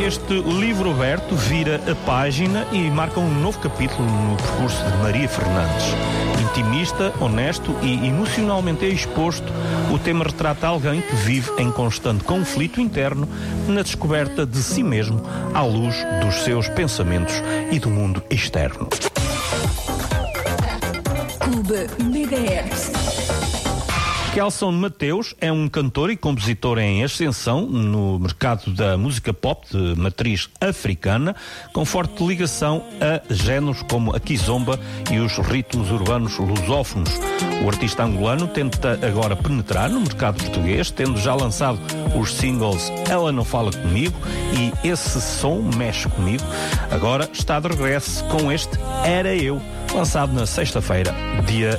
este livro aberto vira a página e marca um novo capítulo no percurso de Maria Fernandes. Intimista, honesto e emocionalmente exposto, o tema retrata alguém que vive em constante conflito interno na descoberta de si mesmo à luz dos seus pensamentos e do mundo externo. Clube Megahertz. Kelson Mateus é um cantor e compositor em ascensão no mercado da música pop de matriz africana, com forte ligação a géneros como a kizomba e os ritmos urbanos lusófonos. O artista angolano tenta agora penetrar no mercado português, tendo já lançado os singles Ela Não Fala Comigo e Esse Som Mexe Comigo. Agora está de regresso com este Era Eu, lançado na sexta-feira, dia